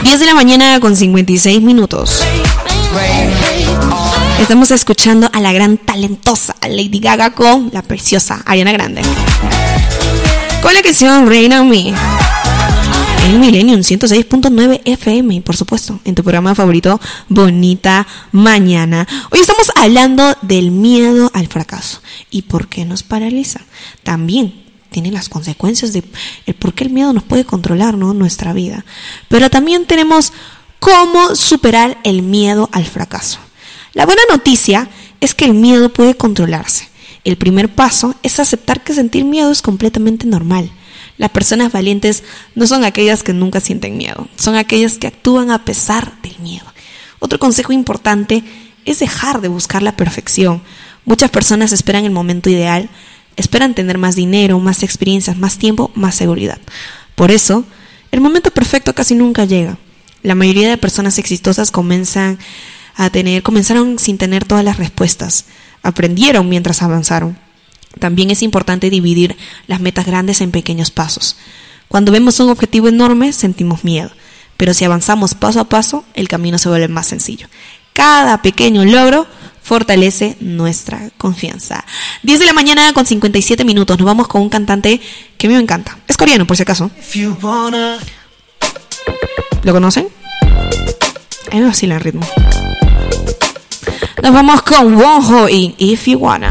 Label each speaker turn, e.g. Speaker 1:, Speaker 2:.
Speaker 1: 10 de la mañana con 56 minutos. Estamos escuchando a la gran talentosa Lady Gaga con la preciosa Ariana Grande, con la canción Rain on Me en Millennium 106.9 FM y por supuesto en tu programa favorito Bonita Mañana. Hoy estamos hablando del miedo al fracaso y por qué nos paraliza. También tiene las consecuencias de el por qué el miedo nos puede controlar, ¿no?, nuestra vida. Pero también tenemos cómo superar el miedo al fracaso. La buena noticia es que el miedo puede controlarse. El primer paso es aceptar que sentir miedo es completamente normal. Las personas valientes no son aquellas que nunca sienten miedo, son aquellas que actúan a pesar del miedo. Otro consejo importante es dejar de buscar la perfección. Muchas personas esperan el momento ideal, esperan tener más dinero, más experiencias, más tiempo, más seguridad. Por eso, el momento perfecto casi nunca llega. La mayoría de personas exitosas comenzaron sin tener todas las respuestas. Aprendieron mientras avanzaron. También es importante dividir las metas grandes en pequeños pasos. Cuando vemos un objetivo enorme, sentimos miedo. Pero si avanzamos paso a paso, el camino se vuelve más sencillo. Cada pequeño logro fortalece nuestra confianza. 10 de la mañana con 57 minutos. Nos vamos con un cantante que a mí me encanta. Es coreano, por si acaso. ¿Lo conocen? A mí me vacila el ritmo. Nos vamos con Wonho y If You Wanna.